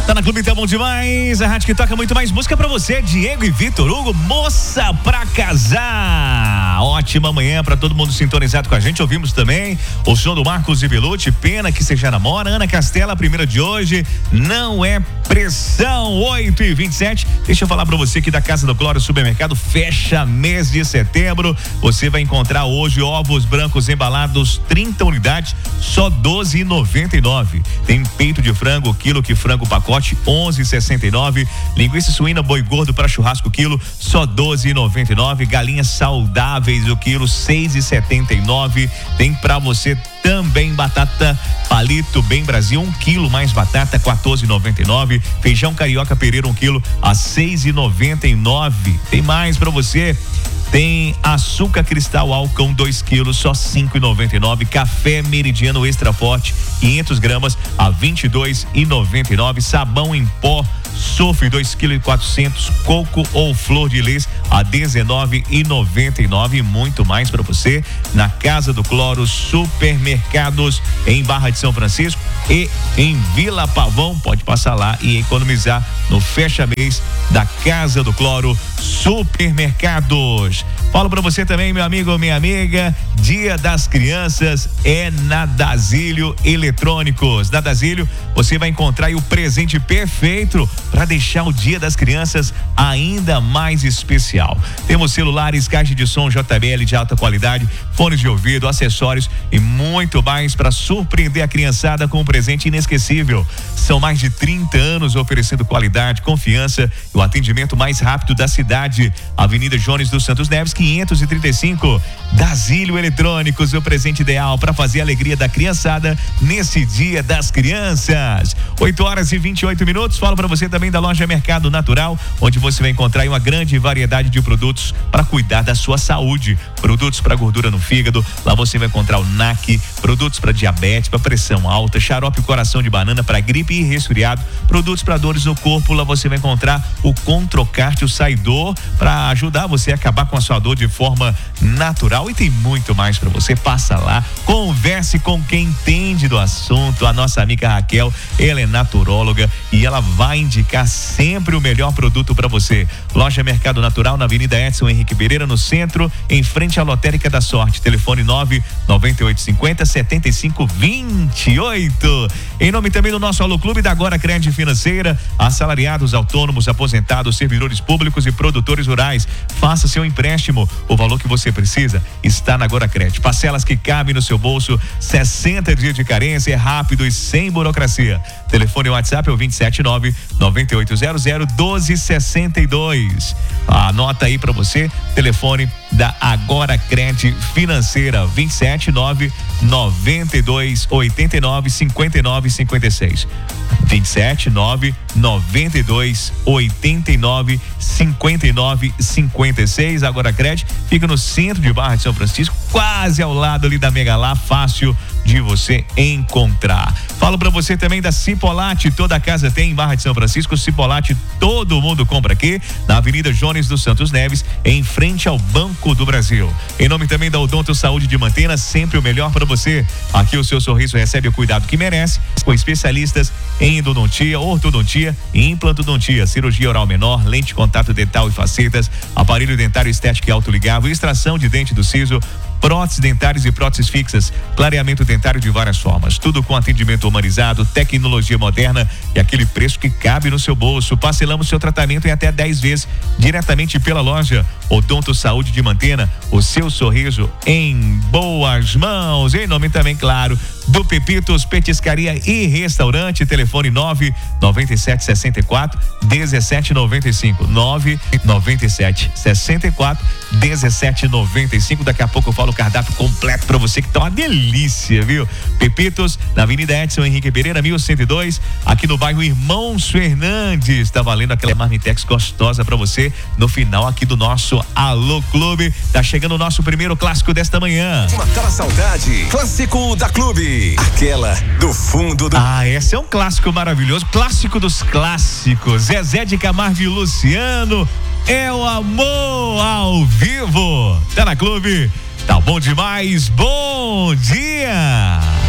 Tá na Clube, tá bom demais. A rádio que toca muito mais música pra você. Diego e Vitor Hugo, Moça pra Casar. Ótima manhã pra todo mundo sintonizado com a gente. Ouvimos também o som do Marcos e Belucci, Pena que você já namora. Ana Castela, a primeira de hoje, Não é Pressão, 8h27. Deixa eu falar pra você que da Casa do Cloro Supermercado fecha mês de setembro. Você vai encontrar hoje ovos brancos embalados, 30 unidades, só R$12,99. Tem peito de frango, quilo que frango pacote, R$11,69. Linguiça suína boi gordo para churrasco quilo, só R$12,99. Galinhas saudáveis o quilo, R$6,79. Tem para você também batata palito Bem Brasil, 1 quilo mais batata, R$14,99. Feijão carioca Pereira, 1 quilo, a R$6,99. Tem mais para você. Tem açúcar cristal Alcão 2 quilos, só R$5,99. Café Meridiano Extra Forte, 500 gramas, a R$22,99. Sabão em pó Sofre 2,4 kg, coco ou flor de lis a R$19,99. E muito mais para você na Casa do Cloro Supermercados em Barra de São Francisco e em Vila Pavão. Pode passar lá e economizar no fecha mês da Casa do Cloro Supermercados. Falo para você também, meu amigo ou minha amiga, Dia das Crianças é na Dasílio Eletrônicos. Na Dasílio você vai encontrar aí o presente perfeito para deixar o Dia das Crianças ainda mais especial. Temos celulares, caixa de som JBL de alta qualidade, fones de ouvido, acessórios e muito mais para surpreender a criançada com um presente inesquecível. São mais de 30 anos oferecendo qualidade, confiança e o atendimento mais rápido da cidade. Avenida Jones dos Santos Neves, 535. Dasílio Eletrônicos, o presente ideal para fazer a alegria da criançada nesse Dia das Crianças. 8h28. Falo para você também da loja Mercado Natural, onde você vai encontrar uma grande variedade de produtos para cuidar da sua saúde. Produtos para gordura no fígado, lá você vai encontrar o NAC, produtos para diabetes, para pressão alta, xarope coração de banana para gripe e resfriado, produtos para dores no corpo, lá você vai encontrar o Controcart, o Saidor, para ajudar você a acabar com a sua dor de forma natural. E tem muito mais para você. Passa lá, converse com quem entende do assunto. A nossa amiga Raquel, ela é naturóloga e ela vai indicar sempre o melhor produto para você. Loja Mercado Natural na Avenida Edson Henrique Pereira, no centro, em frente à Lotérica da Sorte. Telefone 99850-7528. Em nome também do nosso Alô Clube da Agora Crédito Financeira, assalariados, autônomos, aposentados, servidores públicos e produtores rurais. Faça seu empréstimo. O valor que você precisa está na Agora Crédito. Parcelas que cabem no seu bolso, 60 dias de carência, é rápido e sem burocracia. Telefone e WhatsApp é o 279-9800-1262. Anota aí para você, telefone da Agora Crédito Financeira, 279-9289-5956. 279-9289-5956. Agora Crédito fica no centro de Barra de São Francisco, quase ao lado ali da Megalá, fácil de você encontrar. Falo pra você também da Cipolate, toda a casa tem em Barra de São Francisco. Cipolate, todo mundo compra aqui, na Avenida Jones dos Santos Neves, em frente ao Banco do Brasil. Em nome também da Odonto Saúde de Mantena, sempre o melhor para você. Aqui o seu sorriso recebe o cuidado que merece, com especialistas em endodontia, ortodontia e implantodontia, cirurgia oral menor, lente de contato dental e facetas, aparelho dentário estético e autoligável, extração de dente do siso, próteses dentárias e próteses fixas, clareamento dentário de várias formas, tudo com atendimento humanizado, tecnologia moderna e aquele preço que cabe no seu bolso. Parcelamos seu tratamento em até 10 vezes diretamente pela loja Odonto Saúde de Mantena, o seu sorriso em boas mãos. Em nome também, claro, do Pepitos Petiscaria e Restaurante, telefone 99764-1795, 99764-1795. Daqui a pouco eu falo o cardápio completo pra você, que tá uma delícia, viu? Pepitos, na Avenida Edson Henrique Pereira, 1102, aqui no bairro Irmãos Fernandes. Tá valendo aquela marmitex gostosa pra você no final aqui do nosso Alô Clube. Tá chegando o nosso primeiro clássico desta manhã. Matar a saudade, clássico da Clube, aquela do fundo do... Esse é um clássico maravilhoso, clássico dos clássicos. Zezé de Camargo e Luciano, é o amor ao vivo. Tá na Clube, tá bom demais, bom dia.